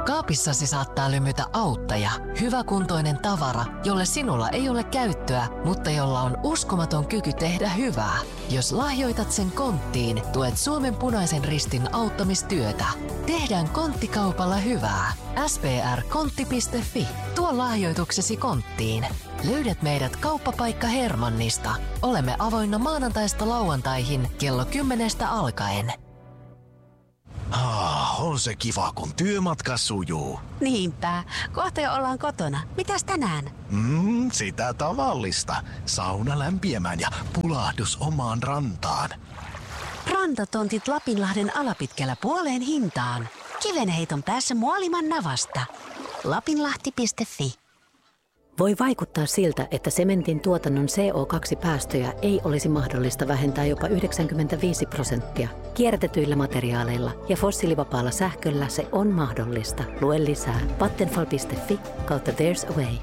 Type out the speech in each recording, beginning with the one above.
Kaapissasi saattaa lymytä auttaja, hyväkuntoinen tavara, jolle sinulla ei ole käyttöä, mutta jolla on uskomaton kyky tehdä hyvää. Jos lahjoitat sen konttiin, tuet Suomen Punaisen Ristin auttamistyötä. Tehdään konttikaupalla hyvää. sprkontti.fi. Tuo lahjoituksesi konttiin. Löydät meidät kauppapaikka Hermannista. Olemme avoinna maanantaista lauantaihin kello 10 alkaen. On se kiva, kun työmatka sujuu. Niinpä. Kohta jo ollaan kotona. Mitäs tänään? Sitä tavallista. Sauna lämpiämään ja pulahdus omaan rantaan. Rantatontit Lapinlahden alapitkällä puoleen hintaan. Kivenheiton päässä Muoliman navasta. Lapinlahti.fi. Voi vaikuttaa siltä, että sementin tuotannon CO2-päästöjä ei olisi mahdollista vähentää jopa 95%. Kierrätetyillä materiaaleilla ja fossiilivapaalla sähköllä se on mahdollista. Lue lisää vattenfall.fi/there's a way.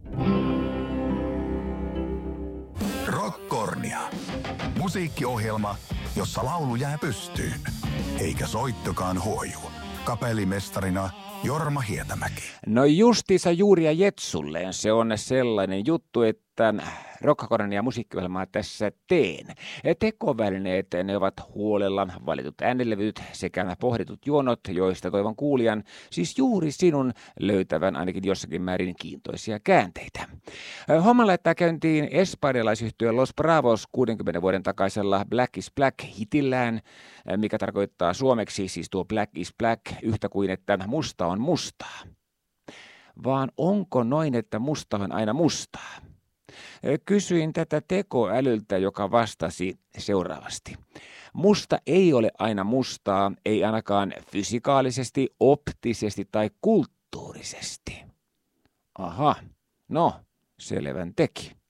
Rockkornia. Musiikkiohjelma, jossa laulu jää pystyyn, eikä soittokaan huoju. Kapellimestarina Jorma Hietamäki. No justiinsa juuri ja Jetsulleen se on sellainen juttu, että Rockkornia musiikkiohjelmaa tässä teen. Tekovälineet, ne ovat huolella valitut äänilevyt sekä pohditut juonot, joista toivon kuulijan, siis juuri sinun, löytävän ainakin jossakin määrin kiintoisia käänteitä. Homma laittaa käyntiin espanjalaisyhtiö Los Bravos 60 vuoden takaisella Black is Black-hitillään, mikä tarkoittaa suomeksi siis tuo Black is Black yhtä kuin että musta on mustaa. Vaan onko noin, että musta on aina mustaa? Kysyin tätä tekoälyltä, joka vastasi seuraavasti. Musta ei ole aina mustaa, ei ainakaan fysikaalisesti, optisesti tai kulttuurisesti. Aha, no, selvän teki.